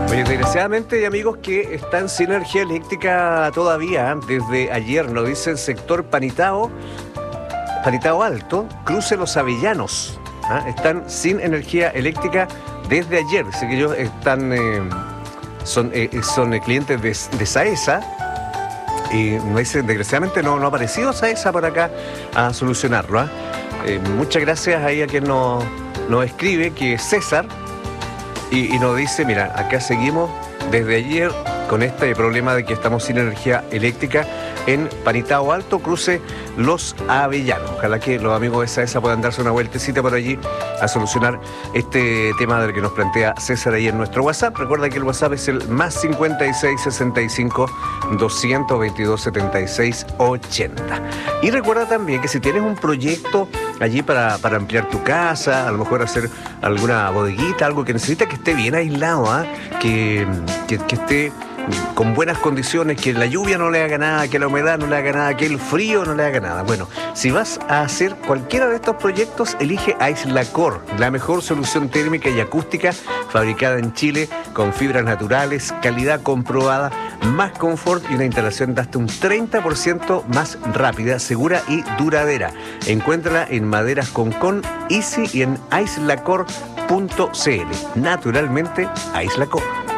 Oye, desgraciadamente hay amigos que están sin energía eléctrica todavía. Desde ayer nos dice el sector Panitao Alto, cruce Los Avellanos. Están sin energía eléctrica desde ayer. Así que ellos están, son clientes de Saesa. Y nos dice, desgraciadamente no ha aparecido Saesa por acá a solucionarlo. Muchas gracias ahí a quien nos escribe, que es César. Y nos dice, mira, acá seguimos desde ayer con este problema de que estamos sin energía eléctrica en Panitao Alto, cruce Los Avellanos. Ojalá que los amigos de Saesa puedan darse una vueltecita por allí a solucionar este tema del que nos plantea César ahí en nuestro WhatsApp. Recuerda que el WhatsApp es el más 56 65 222 76 80. Y recuerda también que si tienes un proyecto allí para ampliar tu casa, a lo mejor hacer alguna bodeguita, algo que necesita que esté bien aislado, que esté con buenas condiciones, que la lluvia no le haga nada, que la humedad no le haga nada, que el frío no le haga nada. Bueno, si vas a hacer cualquiera de estos proyectos, elige Aislacor, la mejor solución térmica y acústica fabricada en Chile con fibras naturales, calidad comprobada, más confort y una instalación de hasta un 30% más rápida, segura y duradera. Encuéntrala en Maderas Concón, Easy y en aislacor.cl. Naturalmente, Aislacor.